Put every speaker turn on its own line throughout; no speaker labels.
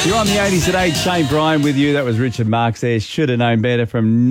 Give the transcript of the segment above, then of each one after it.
You're on the 80s at 8. Shane Bryan with you. That was Richard Marx there. Should have known better from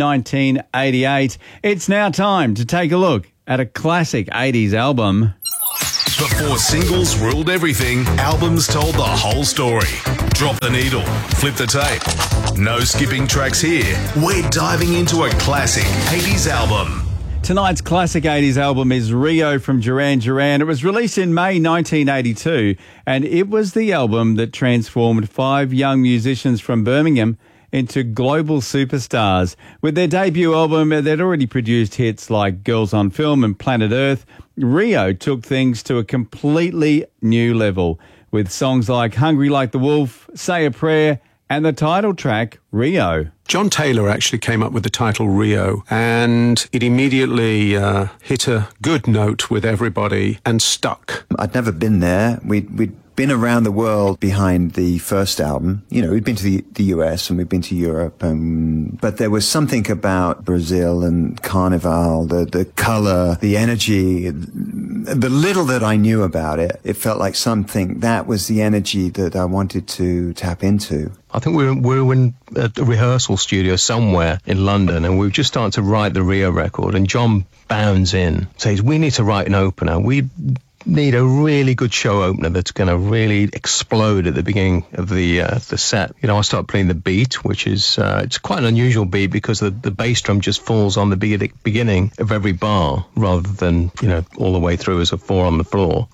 1988. It's now time to take a look at a classic 80s album.
Before singles ruled everything, albums told the whole story. Drop the needle, flip the tape. No skipping tracks here. We're diving into a classic 80s album.
Tonight's classic 80s album is Rio from Duran Duran. It was released in May 1982, and it was the album that transformed 5 young musicians from Birmingham into global superstars. With their debut album, they'd already produced hits like Girls on Film and Planet Earth. Rio took things to a completely new level with songs like Hungry Like the Wolf, Say a Prayer, and the title track, Rio.
John Taylor actually came up with the title Rio, and it immediately hit a good note with everybody and stuck.
I'd never been there. We'd been around the world behind the first album. You know, we'd been to the US and we'd been to Europe, but there was something about Brazil and Carnival, the color, the energy, the little that I knew about it. It felt like something that was the energy that I wanted to tap into.
I think we were in a rehearsal studio somewhere in London, and we were just starting to write the Rio record, and John bounds in, says, we need to write an opener. We need a really good show opener that's going to really explode at the beginning of the set. You know, I start playing the beat, which is it's quite an unusual beat because the bass drum just falls on the beginning of every bar rather than, you know, all the way through as a 4 on the floor.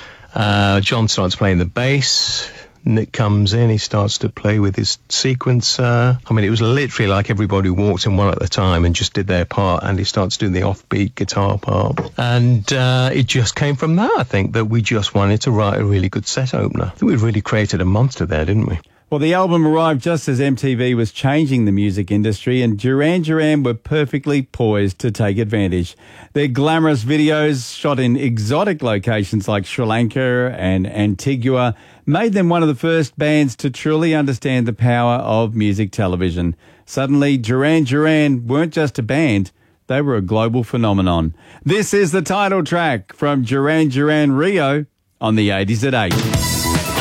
John starts playing the bass. Nick comes in, he starts to play with his sequencer. I mean, it was literally like everybody walked in one at a time and just did their part, and he starts doing the offbeat guitar part. And it just came from that, I think, that we just wanted to write a really good set opener. I think we really created a monster there, didn't we?
Well, the album arrived just as MTV was changing the music industry, and Duran Duran were perfectly poised to take advantage. Their glamorous videos, shot in exotic locations like Sri Lanka and Antigua, made them one of the first bands to truly understand the power of music television. Suddenly, Duran Duran weren't just a band, they were a global phenomenon. This is the title track from Duran Duran Rio on the 80s at 8.